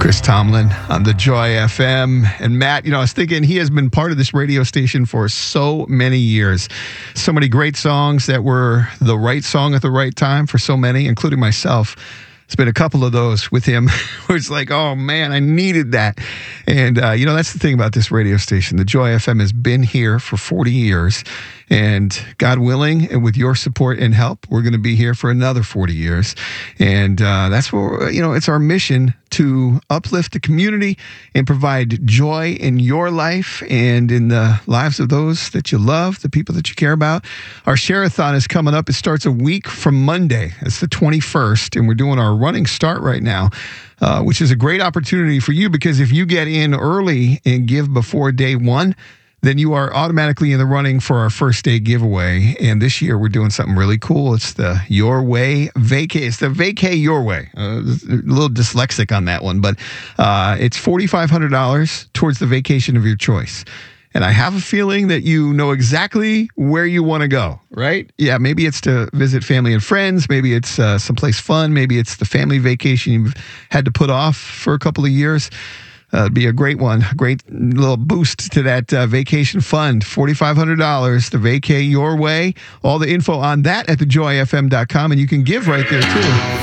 Chris Tomlin on the Joy FM. And Matt, I was thinking he has been part of this radio station for so many years. So many great songs that were the right song at the right time for so many, including myself. It's been a couple of those with him where it's like, oh man, I needed that. And, that's the thing about this radio station. The Joy FM has been here for 40 years. And God willing, and with your support and help, we're going to be here for another 40 years. And that's what, it's our mission to uplift the community and provide joy in your life and in the lives of those that you love, the people that you care about. Our Share-a-thon is coming up. It starts a week from Monday. It's the 21st, and we're doing our running start right now, which is a great opportunity for you because if you get in early and give before day one, then you are automatically in the running for our first day giveaway. And this year we're doing something really cool. It's the Your Way Vacay. It's the Vacay Your Way. A little dyslexic on that one, but it's $4,500 towards the vacation of your choice. And I have a feeling that you know exactly where you want to go, right? Yeah, maybe it's to visit family and friends. Maybe it's someplace fun. Maybe it's the family vacation you've had to put off for a couple of years. It'd be a great one, a great little boost to that vacation fund. $4,500 to Vacay Your Way. All the info on that at thejoyfm.com, and you can give right there too.